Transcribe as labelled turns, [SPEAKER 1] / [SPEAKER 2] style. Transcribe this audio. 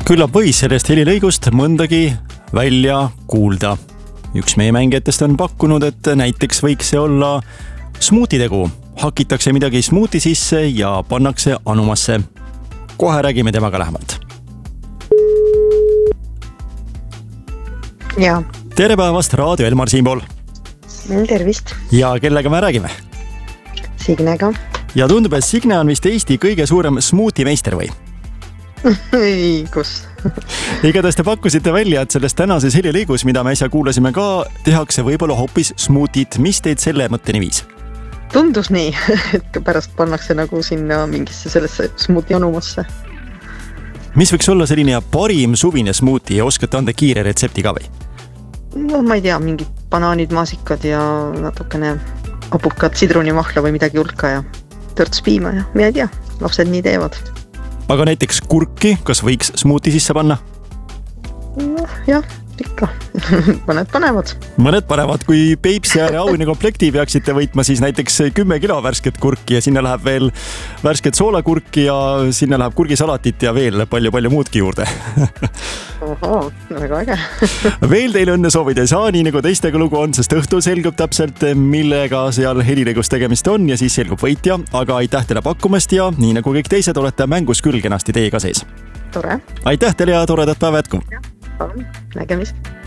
[SPEAKER 1] Küllap võis sellest helilõigust mõndagi välja kuulda. Üks meie mängijatest on pakkunud, et näiteks võiks see olla smuuti tegu. Hakitakse midagi smuuti sisse ja pannakse anumasse. Kohe räägime temaga lähemalt.
[SPEAKER 2] Ja.
[SPEAKER 1] Tere päevast, Raadio Elmar siinpool.
[SPEAKER 2] Tervist.
[SPEAKER 1] Ja kellega me räägime?
[SPEAKER 2] Signega.
[SPEAKER 1] Ja tundub, et Signe on vist Eesti kõige suurem smuuti meister või?
[SPEAKER 2] Ei, kus?
[SPEAKER 1] Igatahes te pakkusite välja, et sellest tänases helilõigus, mida me äsja kuulasime ka, tehakse võib-olla hoopis smuutit. Mis teid selle mõtteni viis?
[SPEAKER 2] Tundus nii, et pärast pannakse nagu sinna mingisse sellesse smuuti anumasse.
[SPEAKER 1] Mis võiks olla selline parim suvine smuuti ja oskate anda kiire retsepti ka või?
[SPEAKER 2] No ma ei tea, mingid banaanid, maasikad ja natukene apukad, sidrunimahla või midagi hulka ja törtspiima ja ma ei tea, lapsed nii teevad.
[SPEAKER 1] Aga näiteks kurki, kas võiks smuuti sisse panna?
[SPEAKER 2] No, jah, ikka. Mõned panevad.
[SPEAKER 1] Mõned panevad, kui Peipsi ääre auhinna komplekti peaksite võitma, siis näiteks 10 kilo värsket kurki ja sinna läheb veel värsket soolakurki ja sinna läheb kurgisalatit ja veel palju muudki juurde.
[SPEAKER 2] Oho, väga äge.
[SPEAKER 1] Veel teile õnne soovida ei saa, nii nagu teistega lugu on, sest õhtul selgub täpselt, millega seal helilõigus tegemist on ja siis selgub võitja, aga aitäh teile pakkumast ja nii nagu kõik teised olete mängus küll kenasti teiega sees.
[SPEAKER 2] Tore.
[SPEAKER 1] Aitäh teile ja toredat päeva jätku.
[SPEAKER 2] Palun, nägemist.